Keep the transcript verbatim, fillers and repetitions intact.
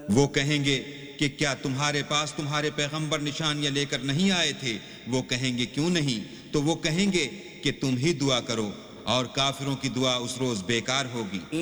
वो कहेंगे कि क्या तुम्हारे पास तुम्हारे पैगंबर निशानियां लेकर नहीं आए थे? वो कहेंगे क्यों नहीं? तो वो कहेंगे कि तुम ही दुआ करो और काफिरों की दुआ उस रोज बेकार होगी।